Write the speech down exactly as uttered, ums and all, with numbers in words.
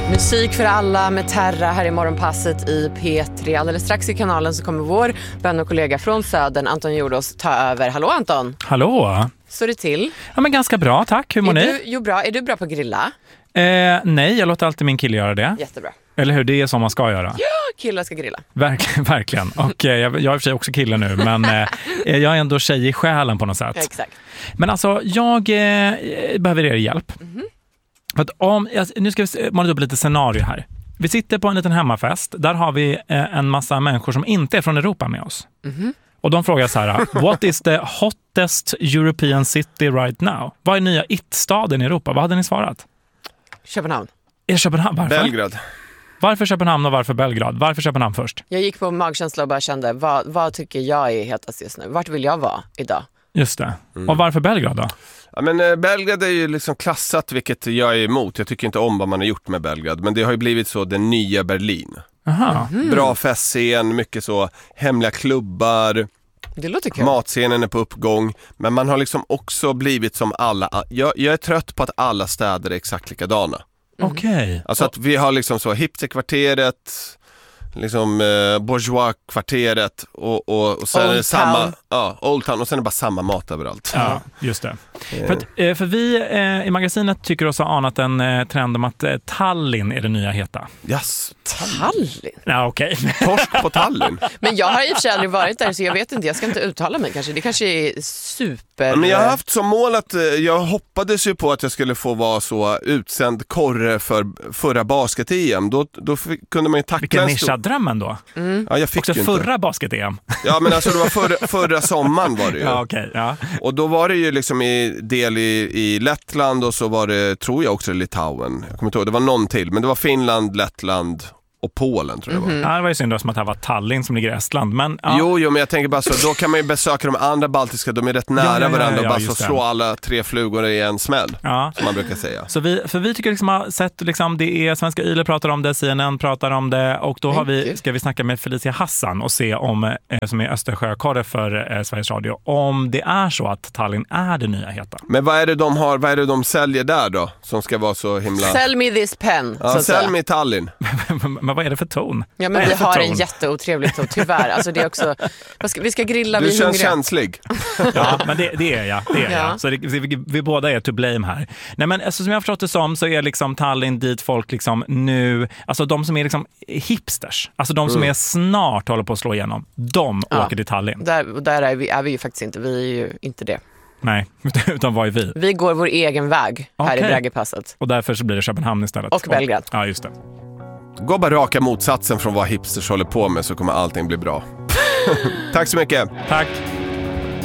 Musik för alla med Terra här i morgonpasset i P tre. Alldeles strax i kanalen så kommer vår vän och kollega från Södern, Anton Jordås, ta över. Hallå Anton! Hallå! Står det till? Ja, men ganska bra, tack. Hur mår ni? Du, jo, bra. Är du bra på att grilla? Eh, nej, jag låter alltid min kille göra det. Jättebra. Eller hur, det är som man ska göra. Ja, killar ska grilla. Verkligen, verkligen. Och eh, jag, jag är i och för sig också kille nu, men eh, jag är ändå tjej i själen på något sätt. Ja, exakt. Men alltså, jag eh, behöver er hjälp. Mm-hmm. För att om, nu ska vi måla upp lite scenario här. Vi sitter på en liten hemmafest. Där har vi eh, en massa människor som inte är från Europa med oss. Mm-hmm. Och de frågar så här: what is the hottest European city right now? Vad är nya it-staden i Europa? Vad hade ni svarat? Köpenhamn. Är det Köpenhamn? Varför? Belgrad. Varför Köpenhamn och varför Belgrad? Varför Köpenhamn först? Jag gick på magkänsla och bara kände, vad, vad tycker jag är hetast just nu? Vart vill jag vara idag? Just det. Mm. Och varför Belgrad då? Ja, men eh, Belgrad är ju liksom klassat, vilket jag är emot. Jag tycker inte om vad man har gjort med Belgrad. Men det har ju blivit så den nya Berlin. Aha. Mm. Bra festscen, mycket så hemliga klubbar. Det låter kul. Matscenen är på uppgång. Men man har liksom också blivit som alla. Jag, jag är trött på att alla städer är exakt likadana. Mm. Okej. Okay. Alltså att vi har liksom så hipsterkvarteret, liksom eh, bourgeois-kvarteret och, och, och sen Old är det samma, Town. ja, Old Town, och sen är det bara samma mat överallt. Ja, just det. För, att, eh, för vi eh, i magasinet tycker oss ha anat en eh, trend om att eh, Tallinn är det nya heta. Yes. Tallinn? Ja, okej. Okay. Torsk på Tallinn. Men jag har i och för sig aldrig varit där, så jag vet inte, jag ska inte uttala mig kanske. Det kanske är super... Men jag har haft som mål att eh, jag hoppades ju på att jag skulle få vara så utsänd korre för förra basket-E M. Då, då fick, kunde man ju tackla. Vilken nischad drömmen då? Mm. Ja, jag fick också ju förra inte. basket-E M. Ja, men alltså det var förra, förra sommaren var det ju. Ja, okej. Okay, ja. Och då var det ju liksom i del i, i Lettland, och så var det, tror jag också, Litauen. Jag kommer inte ihåg, det var någon till, men det var Finland, Lettland och Polen, tror jag det var. Mm-hmm. Ja, det var ju synd som att det här var Tallinn som ligger i Estland. Men, ja. Jo, jo, men jag tänker bara så, då kan man ju besöka de andra baltiska, de är rätt nära ja, ja, ja, varandra, ja, och bara just så det. slå alla tre flugor i en smäll, ja. som man brukar säga. Så vi, för vi tycker liksom har sett, liksom, det är Svenska Yle pratar om det, C N N pratar om det, och då har vi, ska vi snacka med Felicia Hassan och se om, eh, som är Östersjökorre för eh, Sveriges Radio, om det är så att Tallinn är det nya heta. Men vad är det de har, vad är det de säljer där då, som ska vara så himla... Sell me this pen. Ja, sälj mig Tallinn. Men vad är det för ton? Ja, men vi har en jätteotrevlig ton, tyvärr. Alltså det är också, ska, vi ska grilla, Du vi känns hungriga. känslig. Ja, men det, det är jag. Det är Ja. jag. Så det, vi, vi båda är to blame här. Nej, men alltså, som jag har förstått det som, så är liksom Tallinn dit folk liksom nu, alltså de som är liksom hipsters, alltså de som Mm. är snart håller på att slå igenom, de Ja. åker till Tallinn. Där, där är, vi, är vi ju faktiskt inte, vi är ju inte det. Nej, utan vad är vi? Vi går vår egen väg här Okej. i Braggepasset. Och därför så blir det Köpenhamn istället. Och Belgrad. Ja, just det. Gå bara raka motsatsen från vad hipsters håller på med, så kommer allting bli bra. Tack så mycket. Tack.